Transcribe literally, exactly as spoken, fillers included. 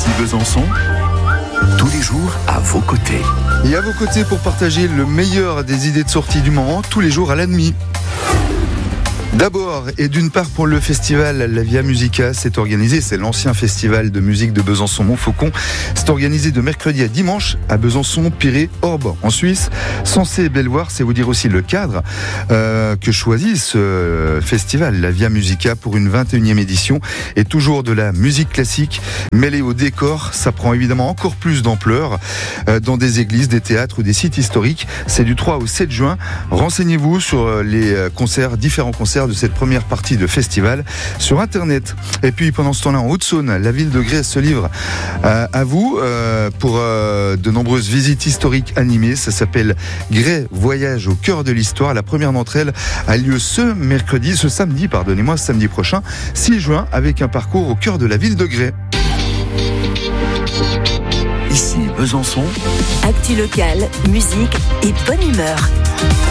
Besançon, tous les jours à vos côtés. Et à vos côtés pour partager le meilleur des idées de sortie du moment, tous les jours à la demi. D'abord, et d'une part pour le festival La Via Musica, c'est organisé, c'est l'ancien festival de musique de Besançon-Montfaucon. C'est organisé de mercredi à dimanche à Besançon, Pirée, Orbe en Suisse. Censé Belvoir, c'est vous dire aussi le cadre euh, que choisit ce festival La Via Musica pour une vingt et unième édition. Et toujours de la musique classique mêlée au décor, ça prend évidemment encore plus d'ampleur euh, dans des églises, des théâtres ou des sites historiques. C'est du trois au sept juin. Renseignez-vous sur les concerts, différents concerts de cette première partie de festival sur internet. Et puis pendant ce temps-là en Haute-Saône, la ville de Grès se livre euh, à vous euh, pour euh, de nombreuses visites historiques animées. Ça s'appelle Grès Voyage au cœur de l'histoire. La première d'entre elles a lieu ce mercredi, ce samedi, pardonnez-moi, ce samedi prochain, six juin, avec un parcours au cœur de la ville de Grès. Ici Besançon, actu local, musique et bonne humeur.